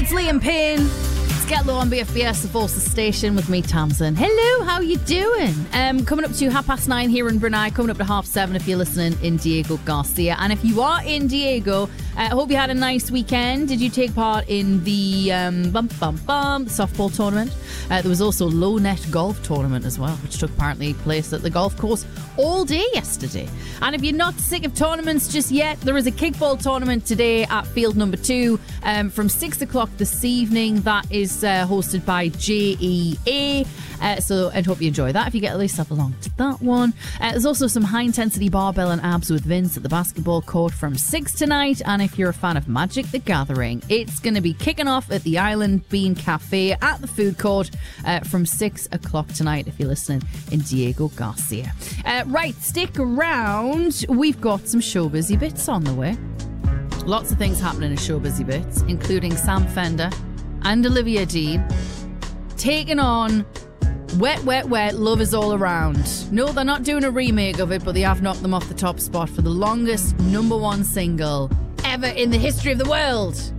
It's Liam Payne. It's Get Low on BFBS, the Forces Station, with me, Tamsin. Hello, how you doing? Coming up to 9:30 here in Brunei, coming up to 7:30 if you're listening in Diego Garcia. And if you are in Diego, I hope you had a nice weekend. Did you take part in the softball tournament? There was also low net golf tournament as well, which took apparently place at the golf course all day yesterday. And if you're not sick of tournaments just yet, there is a kickball tournament today at field number 2 from 6 o'clock this evening. That is hosted by JEA. So I hope you enjoy that if you get yourself along to that one. There's also some high intensity barbell and abs with Vince at the basketball court from 6 tonight. And if you're a fan of Magic the Gathering, it's going to be kicking off at the Island Bean Cafe at the food court from 6 o'clock tonight if you're listening in Diego Garcia. Right, stick around. We've got some show busy bits on the way. Lots of things happening in show busy bits, including Sam Fender and Olivia Dean taking on Wet, Wet, Wet, Love Is All Around. No, they're not doing a remake of it, but they have knocked them off the top spot for the longest #1 single ever in the history of the world.